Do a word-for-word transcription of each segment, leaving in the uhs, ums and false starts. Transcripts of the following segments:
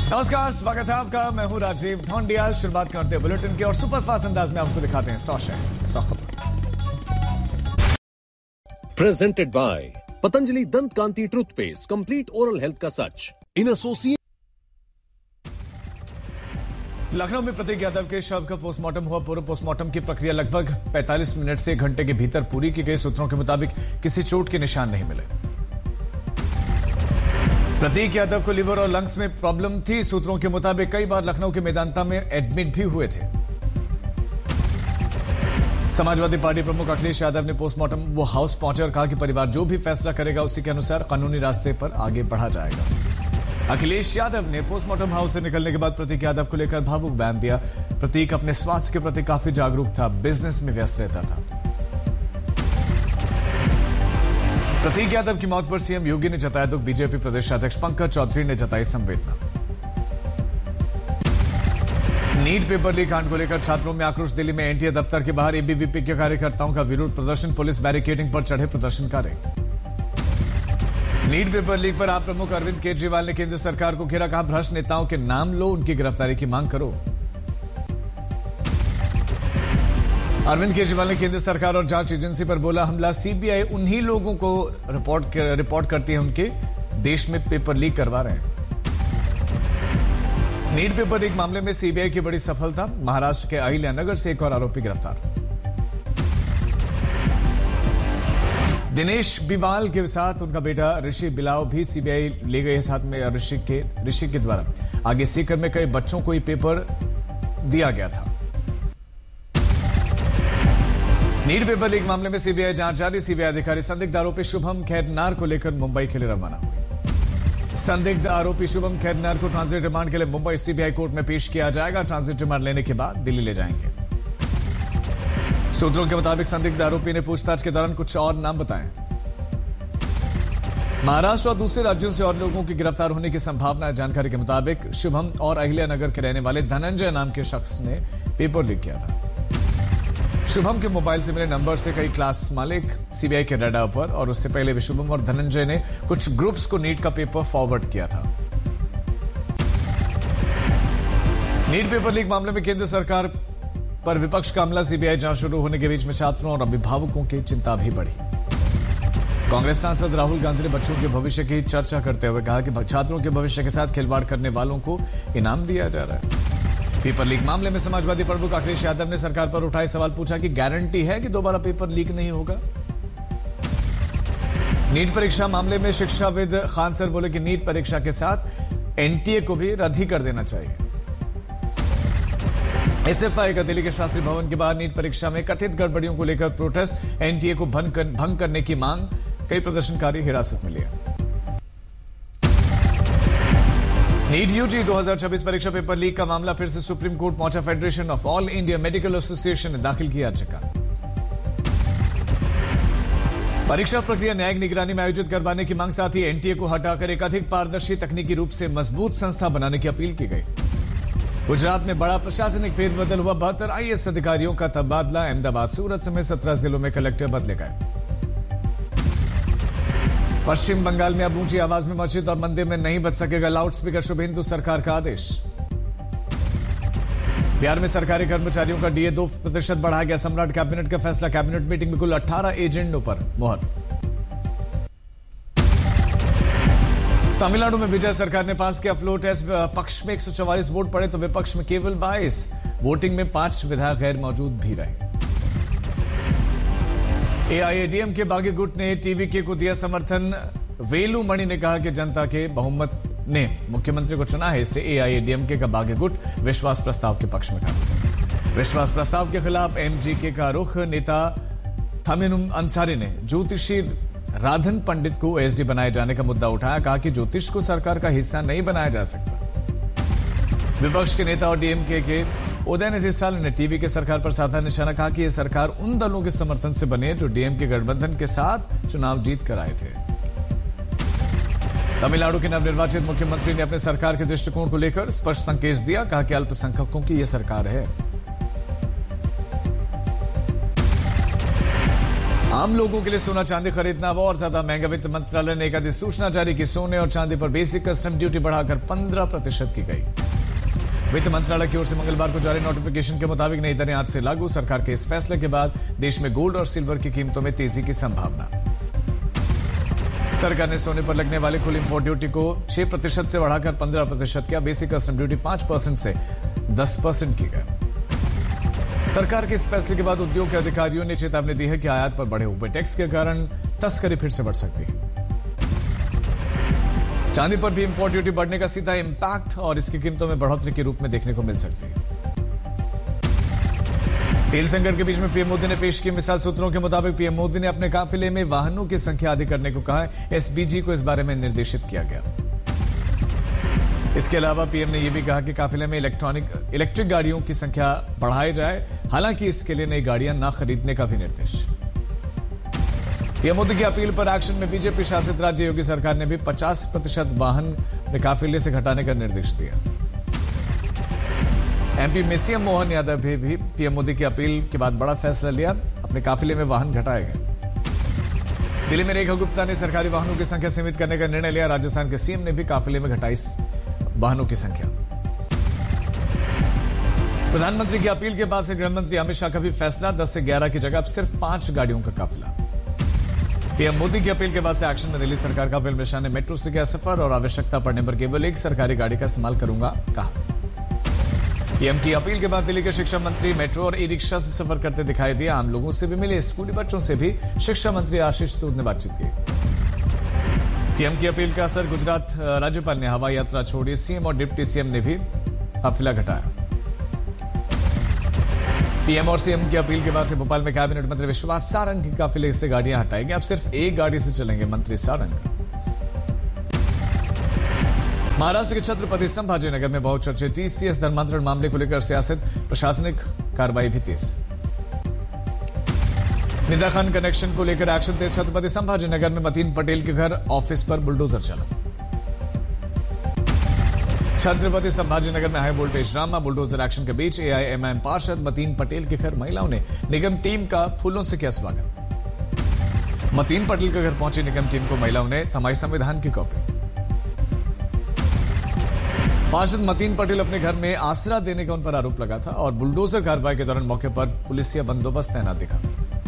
नमस्कार, स्वागत है आपका। मैं हूं राजीव ढोंडियाल। शुरुआत करते हैं बुलेटिन की और सुपरफास्ट अंदाज में आपको दिखाते हैं सौ शहर सौ खबर। प्रेजेंटेड बाय पतंजलि दंत कांति टूथपेस्ट, कंप्लीट ओरल हेल्थ का सच, इन एसोसिएट। लखनऊ में प्रतीक यादव के शव का पोस्टमार्टम हुआ। पूर्व पोस्टमार्टम की प्रक्रिया लगभग पैंतालीस मिनट से एक घंटे के भीतर पूरी की गई। सूत्रों के मुताबिक किसी चोट के निशान नहीं मिले। प्रतीक यादव को लिवर और लंग्स में प्रॉब्लम थी। सूत्रों के मुताबिक कई बार लखनऊ के मेदांता में एडमिट भी हुए थे। समाजवादी पार्टी प्रमुख अखिलेश यादव ने पोस्टमार्टम वो हाउस पहुंचे और कहा कि परिवार जो भी फैसला करेगा उसी के अनुसार कानूनी रास्ते पर आगे बढ़ा जाएगा। अखिलेश यादव ने पोस्टमार्टम हाउस से निकलने के बाद प्रतीक यादव को लेकर भावुक बयान दिया। प्रतीक अपने स्वास्थ्य के प्रति काफी जागरूक था, बिजनेस में व्यस्त रहता था। प्रतीक यादव की मौत पर सीएम योगी ने जताया दुख। बीजेपी प्रदेश अध्यक्ष पंकज चौधरी ने जताई संवेदना। नीट पेपर लीक कांड को लेकर छात्रों में आक्रोश। दिल्ली में एनटीए दफ्तर के बाहर एबीवीपी के कार्यकर्ताओं का विरोध प्रदर्शन। पुलिस बैरिकेडिंग पर चढ़े प्रदर्शनकारी। नीट पेपर लीक पर आप प्रमुख अरविंद केजरीवाल ने केंद्र सरकार को घेरा। कहा भ्रष्ट नेताओं के नाम लो, उनकी गिरफ्तारी की मांग करो। अरविंद केजरीवाल ने केंद्र सरकार और जांच एजेंसी पर बोला हमला। सीबीआई उन्हीं लोगों को रिपोर्ट कर, रिपोर्ट करती है उनके देश में पेपर लीक करवा रहे हैं। नीट पेपर लीक मामले में सीबीआई की बड़ी सफलता। महाराष्ट्र के अहिल्यानगर से एक और आरोपी गिरफ्तार। दिनेश बिवाल के साथ उनका बेटा ऋषि बिलाव भी सीबीआई ले गए साथ में। ऋषि के ऋषि के द्वारा आगे सीकर में कई बच्चों को ये पेपर दिया गया था। नीट पेपर लीक मामले में सीबीआई जांच जारी। सीबीआई अधिकारी संदिग्ध आरोपी शुभम खैरनार को लेकर मुंबई के लिए रवाना हुए। संदिग्ध आरोपी शुभम खैरनार को ट्रांजिट रिमांड के लिए मुंबई सीबीआई कोर्ट में पेश किया जाएगा। ट्रांजिट रिमांड लेने के बाद दिल्ली ले जाएंगे। सूत्रों के मुताबिक संदिग्ध आरोपी ने पूछताछ के दौरान कुछ और नाम बताए। महाराष्ट्र और दूसरे राज्यों से और लोगों की गिरफ्तार होने की संभावना है। जानकारी के मुताबिक शुभम और अहिल्यानगर के रहने वाले धनंजय नाम के शख्स ने पेपर लीक किया था। शुभम के मोबाइल से मिले नंबर से कई क्लास मालिक सीबीआई के रडार पर और उससे पहले भी शुभम और धनंजय ने कुछ ग्रुप्स को नीट का पेपर फॉरवर्ड किया था। नीट पेपर लीक मामले में केंद्र सरकार पर विपक्ष का हमला। सीबीआई जांच शुरू होने के बीच में छात्रों और अभिभावकों की चिंता भी बढ़ी। कांग्रेस सांसद राहुल गांधी ने बच्चों के भविष्य की चर्चा करते हुए कहा कि छात्रों के भविष्य के साथ खिलवाड़ करने वालों को इनाम दिया जा रहा है। पेपर लीक मामले में समाजवादी प्रमुख अखिलेश यादव ने सरकार पर उठाए सवाल। पूछा कि गारंटी है कि दोबारा पेपर लीक नहीं होगा। नीट परीक्षा मामले में शिक्षाविद खान सर बोले कि नीट परीक्षा के साथ एनटीए को भी रद्द ही कर देना चाहिए। एसएफआई का दिल्ली के शास्त्री भवन के बाहर नीट परीक्षा में कथित गड़बड़ियों को लेकर प्रोटेस्ट। एनटीए को भंग, कर, भंग करने की मांग। कई प्रदर्शनकारी हिरासत में लिए। नीट यूजी दो हज़ार छब्बीस परीक्षा पेपर लीक का मामला फिर से सुप्रीम कोर्ट पहुंचा। Federation of all India medical association ने दाखिल किया याचिका। परीक्षा प्रक्रिया न्यायिक निगरानी में आयोजित करवाने की मांग, साथ ही एनटीए को हटाकर एक अधिक पारदर्शी तकनीकी रूप से मजबूत संस्था बनाने की अपील की गई। गुजरात में बड़ा प्रशासनिक फेरबदल हुआ। बहत्तर आईएएस अधिकारियों का तबादला। अहमदाबाद, सूरत समेत सत्रह जिलों में कलेक्टर बदले गए। पश्चिम बंगाल में अब ऊंची आवाज में मस्जिद और मंदिर में नहीं बज सकेगा लाउडस्पीकर। शुभेंदु सरकार का आदेश। बिहार में सरकारी कर्मचारियों का डीए दो प्रतिशत बढ़ाया गया। सम्राट कैबिनेट का फैसला। कैबिनेट मीटिंग में कुल अठारह एजेंडों पर मोहर। तमिलनाडु में विजय सरकार ने पास किया फ्लो टेस्ट। पक्ष में एक सौ चौवालीस वोट पड़े तो विपक्ष में केवल बाईस। वोटिंग में पांच विधायक गैर मौजूद भी रहे। एआईएडीएम के बागी गुट ने टीवीके को दिया समर्थन। वेलू मणि ने कहा कि जनता के बहुमत ने मुख्यमंत्री को चुना है, इसलिए एआईएडीएमके का बागी गुट विश्वास प्रस्ताव के पक्ष में था। विश्वास प्रस्ताव के खिलाफ एमजीके का रुख। नेता थमीनुम अंसारी ने ज्योतिषी राधन पंडित को एसडी बनाए जाने का मुद्दा उठाया। कहा कि ज्योतिष को सरकार का हिस्सा नहीं बनाया जा सकता। विपक्ष के नेता और डीएमके के उदयनिधि स्टालिन ने टीवी के सरकार पर साधा निशाना। कहा कि यह सरकार उन दलों के समर्थन से बने जो डीएमके गठबंधन के साथ चुनाव जीत कर आए थे। तमिलनाडु के नवनिर्वाचित मुख्यमंत्री ने अपने सरकार के दृष्टिकोण को लेकर स्पष्ट संकेत दिया। कहा कि अल्पसंख्यकों की यह सरकार है। आम लोगों के लिए सोना चांदी खरीदना अब और ज्यादा महंगा। वित्त मंत्रालय ने एक अधिसूचना जारी की, सोने और चांदी पर बेसिक कस्टम ड्यूटी बढ़ाकर पंद्रह प्रतिशत की गई। वित्त मंत्रालय की ओर से मंगलवार को जारी नोटिफिकेशन के मुताबिक नई दरें आज से लागू। सरकार के इस फैसले के बाद देश में गोल्ड और सिल्वर की कीमतों में तेजी की संभावना। सरकार ने सोने पर लगने वाली कुल इंपोर्ट ड्यूटी को छह प्रतिशत से बढ़ाकर पंद्रह प्रतिशत किया। बेसिक कस्टम ड्यूटी पांच परसेंट से दस परसेंट की गई। सरकार के इस फैसले के बाद उद्योग के अधिकारियों ने चेतावनी दी है कि आयात पर बढ़े हुए टैक्स के कारण तस्करी फिर से बढ़ सकती है। चांदी पर भी इंपोर्ट ड्यूटी बढ़ने का सीधा इंपैक्ट और इसकी कीमतों में बढ़ोतरी के रूप में देखने को मिल सकती है। तेल संकट के बीच में पीएम मोदी ने पेश की मिसाल। सूत्रों के मुताबिक पीएम मोदी ने अपने काफिले में वाहनों की संख्या अधिक करने को कहा है। एसबीजी को इस बारे में निर्देशित किया गया। इसके अलावा पीएम ने यह भी कहा कि काफिले में इलेक्ट्रॉनिक इलेक्ट्रिक गाड़ियों की संख्या बढ़ाई जाए। हालांकि इसके लिए नई गाड़ियां न खरीदने का भी निर्देश। पीएम मोदी की अपील पर एक्शन में बीजेपी शासित राज्य योगी सरकार ने भी पचास प्रतिशत वाहन काफिले से घटाने का निर्देश दिया। एमपी में सीएम मोहन यादव भी, भी पीएम मोदी की अपील के बाद बड़ा फैसला लिया, अपने काफिले में वाहन घटाए गए। दिल्ली में रेखा गुप्ता ने सरकारी वाहनों की संख्या सीमित करने का निर्णय लिया। राजस्थान के सीएम ने भी काफिले में घटाई वाहनों की संख्या। प्रधानमंत्री की अपील के बाद से गृहमंत्री अमित शाह का भी फैसला, दस से ग्यारह की जगह अब सिर्फ पांच गाड़ियों का काफिला। पीएम मोदी की अपील के बाद से एक्शन में दिल्ली सरकार का। अमित शाह ने मेट्रो से किया सफर और आवश्यकता पड़ने पर केवल एक सरकारी गाड़ी का इस्तेमाल करूंगा कहा। पीएम की अपील के बाद दिल्ली के शिक्षा मंत्री मेट्रो और ई रिक्शा से सफर करते दिखाई दिए। आम लोगों से भी मिले, स्कूली बच्चों से भी शिक्षा मंत्री आशीष सूद ने बातचीत की। पीएम की अपील का असर, गुजरात राज्यपाल ने हवाई यात्रा छोड़ी। सीएम और डिप्टी सीएम ने भी काफिला घटाया। पीएम और सीएम की अपील के बाद से भोपाल में कैबिनेट मंत्री विश्वास सारंग की काफिले से गाड़ियां हटाएंगे। अब सिर्फ एक गाड़ी से चलेंगे मंत्री सारंग। महाराष्ट्र के छत्रपति संभाजी नगर में बहुचर्चित टीसीएस धर्मांतरण मामले को लेकर सियासत, प्रशासनिक कार्रवाई भी तेज। निदा खान कनेक्शन को लेकर एक्शन तेज। छत्रपति संभाजी नगर में मतीन पटेल के घर ऑफिस पर बुलडोजर चला। छत्रपति संभाजी नगर में high voltage drama, bulldozer action के बीच एआईएमआईएम पार्षद मतीन पटेल के घर महिलाओं ने निगम टीम का फूलों से किया स्वागत। मतीन पटेल के घर पहुंची निगम टीम को महिलाओं ने थमाई संविधान की कॉपी। पार्षद मतीन पटेल अपने घर में आसरा देने का उन पर आरोप लगा था और बुलडोजर कार्रवाई के दौरान मौके पर पुलिसिया बंदोबस्त तैनात दिखा।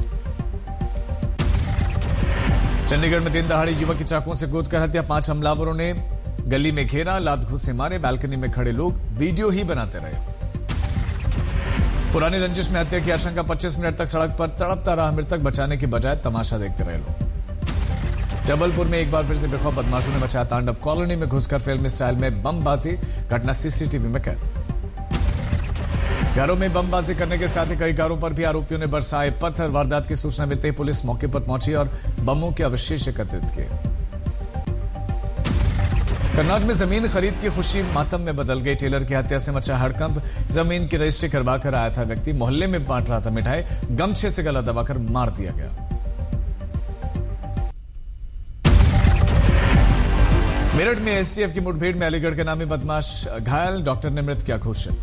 चंडीगढ़ में तीन दहाड़ी युवक की चाकुओं से गोद कर हत्या। पांच हमलावरों ने गली में घेरा, लात घुसे मारे। बैल्कनी में खड़े लोग वीडियो ही बनाते रहे। पुरानी रंजिश में हत्या की आशंका। पच्चीस मिनट तक सड़क पर तड़पता रहा मृतक, बचाने की बजाय तमाशा देखते रहे लोग। जबलपुर में एक बार फिर से बेखौफ बदमाशों ने मचाया तांडव। कॉलोनी में घुसकर फिल्मी स्टाइल में बमबाजी, घटना सीसीटीवी में कैद। घरों में बमबाजी करने के साथ ही कई घरों पर भी आरोपियों ने बरसाए पत्थर। वारदात की सूचना मिलते ही पुलिस मौके पर पहुंची और बमों के अवशेष एकत्रित किए। कर्नाटक में जमीन खरीद की खुशी मातम में बदल गई। टेलर की हत्या से मचा हड़कंप। जमीन की रजिस्ट्री करवा कर आया था व्यक्ति, मोहल्ले में बांट रहा था मिठाई, गमछे से गला दबाकर मार दिया गया। मेरठ में एसटीएफ की मुठभेड़ में अलीगढ़ के नामी बदमाश घायल, डॉक्टर ने मृत किया घोषित।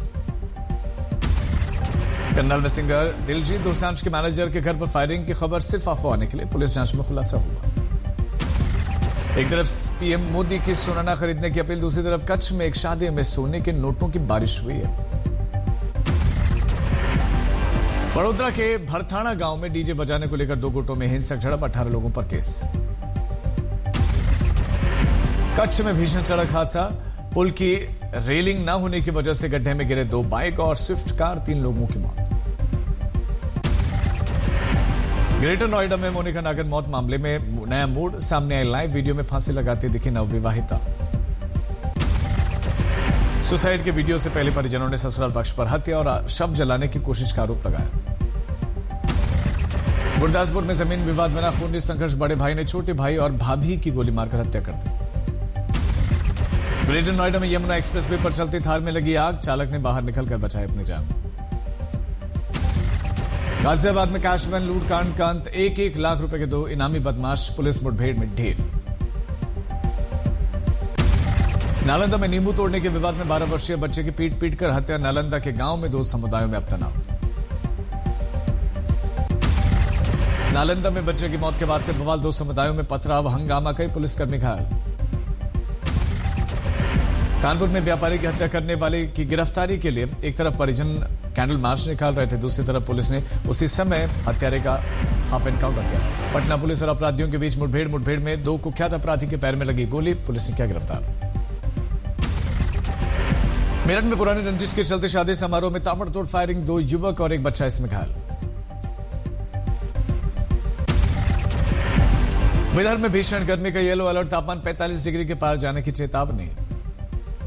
करनाल में सिंगर दिलजीत दोसांझ के मैनेजर के घर पर फायरिंग की खबर सिर्फ अफवाह निकली, पुलिस जांच में खुलासा हुआ। एक तरफ पीएम मोदी की सोना न खरीदने की अपील, दूसरी तरफ कच्छ में एक शादी में सोने के नोटों की बारिश हुई है। बड़ोदरा के भरथाना गांव में डीजे बजाने को लेकर दो गुटों में हिंसक झड़प, अठारह लोगों पर केस। कच्छ में भीषण सड़क हादसा, पुल की रेलिंग न होने की वजह से गड्ढे में गिरे दो बाइक और स्विफ्ट कार, तीन लोगों की मौत। ग्रेटर नोएडा में मोनिका नागर मौत मामले में नया मोड़ सामने आया। लाइव वीडियो में फांसी लगाती दिखी नवविवाहिता। सुसाइड के वीडियो से पहले परिजनों ने ससुराल पक्ष पर हत्या और शव जलाने की कोशिश का आरोप लगाया। गुरदासपुर में जमीन विवाद बना खूनी संघर्ष, बड़े भाई ने छोटे भाई और भाभी की गोली मारकर हत्या कर दी। ग्रेटर नोएडा में यमुना एक्सप्रेसवे पर चलती थार में लगी आग, चालक ने बाहर निकलकर बचाई अपनी जान। गाजियाबाद में कैश वैन लूट कांड का अंत, एक एक लाख रुपए के दो इनामी बदमाश पुलिस मुठभेड़ में ढेर। नालंदा में नींबू तोड़ने के विवाद में बारह वर्षीय बच्चे की पीट पीट कर हत्या। नालंदा के गांव में दो समुदायों में अब तनाव। नालंदा में बच्चे की मौत के बाद से बवाल, दो समुदायों में पथराव, हंगामा, कई पुलिसकर्मी घायल। कानपुर में व्यापारी की हत्या करने वाले की गिरफ्तारी के लिए एक तरफ परिजन कैंडल मार्च निकाल रहे थे, दूसरी तरफ पुलिस ने उसी समय हत्यारे का हाफ एनकाउंटर किया। पटना पुलिस और अपराधियों के बीच मुठभेड़ मुठभेड़ में दो कुख्यात अपराधी के पैर में लगी गोली, पुलिस ने किया गिरफ्तार। मेरठ में पुरानी रंजिश के चलते शादी समारोह में ताबड़तोड़ फायरिंग, दो युवक और एक बच्चा इसमें घायल। विदर्भ में भीषण गर्मी का येलो अलर्ट, तापमान पैंतालीस डिग्री के पार जाने की चेतावनी।